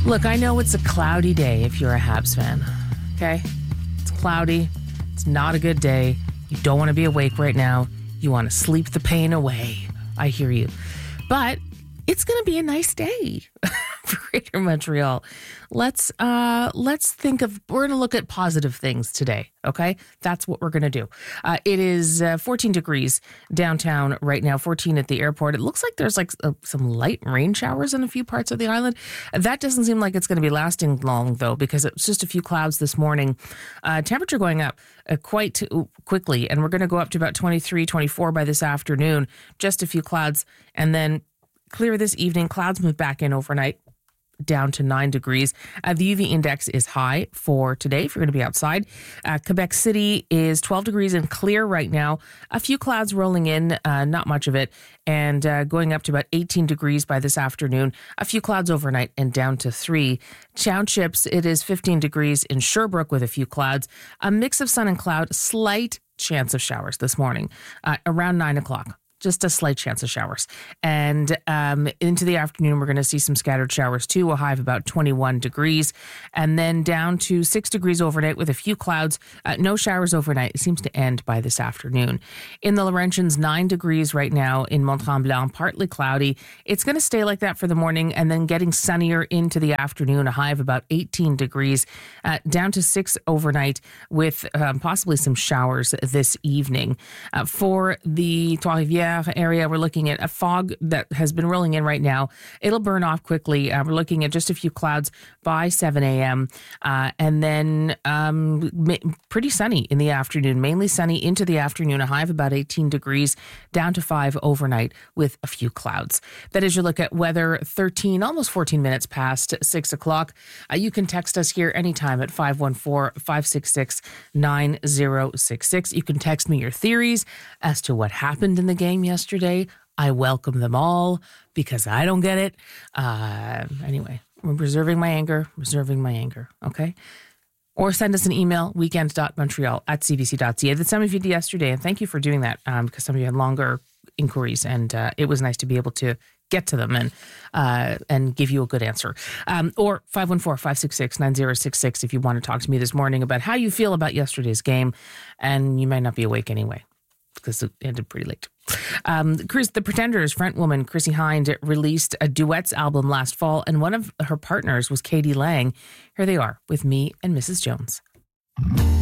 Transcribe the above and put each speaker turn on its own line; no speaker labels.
Look, I know it's a cloudy day if you're a Habs fan, okay? It's cloudy. It's not a good day. You don't want to be awake right now. You want to sleep the pain away. I hear you. But it's going to be a nice day for Greater Montreal. Let's think of, we're going to look at positive things today, okay? That's what we're going to do. It is 14 degrees downtown right now, 14 at the airport. It looks like there's some light rain showers in a few parts of the island. That doesn't seem like it's going to be lasting long, though, because it's just a few clouds this morning. Temperature going up quite quickly, and we're going to go up to about 23, 24 by this afternoon. Just a few clouds, and then clear this evening. Clouds move back in overnight, down to 9 degrees. The UV index is high for today if you're going to be outside. Quebec City is 12 degrees and clear right now. A few clouds rolling in, not much of it, and going up to about 18 degrees by this afternoon. A few clouds overnight and down to 3. Townships, it is 15 degrees in Sherbrooke with a few clouds. A mix of sun and cloud, slight chance of showers this morning around 9 o'clock. Just a slight chance of showers. And into the afternoon, we're going to see some scattered showers too, a high of about 21 degrees. And then down to 6 degrees overnight with a few clouds. No showers overnight. It seems to end by this afternoon. In the Laurentians, 9 degrees right now in Mont-Tremblant, partly cloudy. It's going to stay like that for the morning and then getting sunnier into the afternoon, a high of about 18 degrees, down to 6 overnight with possibly some showers this evening. For the Trois-Rivières area, we're looking at a fog that has been rolling in right now. It'll burn off quickly. We're looking at just a few clouds by 7 a.m. And then pretty sunny in the afternoon, mainly sunny into the afternoon, a high of about 18 degrees, down to 5 overnight with a few clouds. That is your look at weather, 13, almost 14 minutes past 6 o'clock. You can text us here anytime at 514-566-9066. You can text me your theories as to what happened in the game yesterday. I welcome them all because I don't get it. Anyway, I'm reserving my anger, okay? Or send us an email, weekend.montreal@cbc.ca. That some of you did yesterday, and thank you for doing that because some of you had longer inquiries, and it was nice to be able to get to them and give you a good answer. Or 514-566-9066 if you want to talk to me this morning about how you feel about yesterday's game, and you might not be awake anyway, because it ended pretty late. The Pretenders frontwoman Chrissie Hynde released a duets album last fall, and one of her partners was Katie Lang. Here they are with Me and Mrs. Jones.